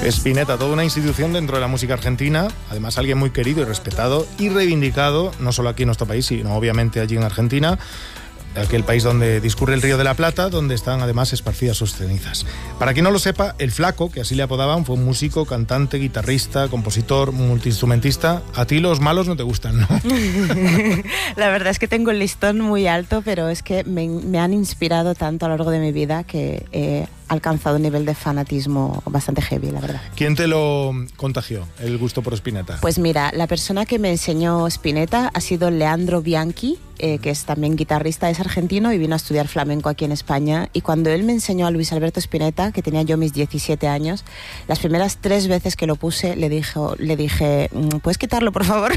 Spinetta, toda una institución dentro de la música argentina, además alguien muy querido y respetado y reivindicado, no solo aquí en nuestro país, sino obviamente allí en Argentina, aquel país donde discurre el Río de la Plata, donde están además esparcidas sus cenizas. Para quien no lo sepa, el Flaco, que así le apodaban, fue un músico, cantante, guitarrista, compositor, multiinstrumentista. A ti los malos no te gustan, ¿no? La verdad es que tengo el listón muy alto, pero es que me han inspirado tanto a lo largo de mi vida que he alcanzado un nivel de fanatismo bastante heavy, la verdad. ¿Quién te lo contagió, el gusto por Spinetta? Pues mira, la persona que me enseñó Spinetta ha sido Leandro Bianchi, que es también guitarrista, es argentino y vino a estudiar flamenco aquí en España. Y cuando él me enseñó a Luis Alberto Spinetta, que tenía yo mis 17 años, las primeras 3 veces que lo puse le dije, ¿puedes quitarlo, por favor?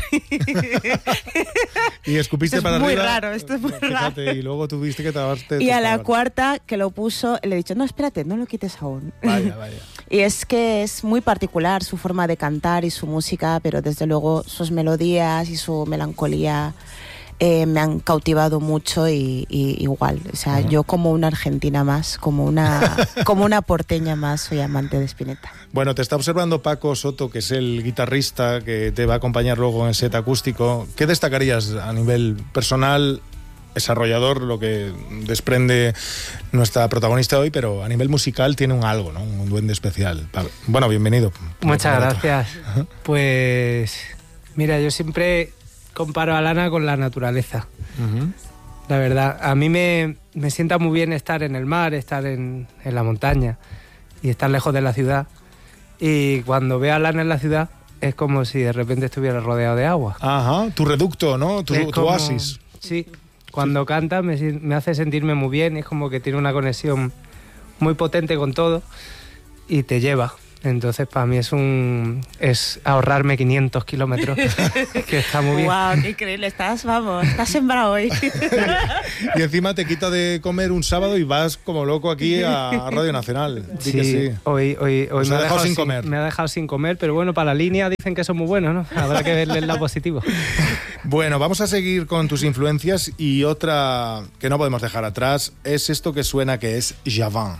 Y escupiste para arriba. Esto es muy raro. Y luego tuviste que trabarte. Y a la cuarta que lo puso, le he dicho, no, espérate, no lo quites aún. Vaya. Y es que es muy particular su forma de cantar y su música, pero desde luego sus melodías y su melancolía me han cautivado mucho y igual, o sea, yo como una argentina más, como una porteña más, soy amante de Spinetta. Bueno, te está observando Paco Soto, que es el guitarrista que te va a acompañar luego en el set acústico. ¿Qué destacarías a nivel personal? Es arrollador lo que desprende nuestra protagonista hoy, pero a nivel musical tiene un algo, ¿no? Un duende especial. Bueno, bienvenido. Muchas gracias. Pues mira, yo siempre comparo a Lana con la naturaleza. La verdad, a mí me sienta muy bien estar en el mar, estar en la montaña y estar lejos de la ciudad. Y cuando veo a Lana en la ciudad, es como si de repente estuviera rodeado de agua. Ajá, tu reducto, ¿no? Tu oasis. Sí. Cuando canta me hace sentirme muy bien, es como que tiene una conexión muy potente con todo y te lleva. Entonces para mí es ahorrarme 500 kilómetros, que está muy bien. ¡Wow! ¡Qué increíble! Estás sembrado hoy. Y encima te quita de comer un sábado y vas como loco aquí a Radio Nacional. Sí. Hoy me ha dejado sin comer. Me ha dejado sin comer, pero bueno, para la línea dicen que son muy buenos, ¿no? Habrá que verle el lado positivo. Bueno, vamos a seguir con tus influencias y otra que no podemos dejar atrás es esto que suena, que es Javan.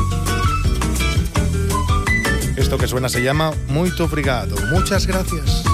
Esto que suena se llama Muito Obrigado. Muchas gracias.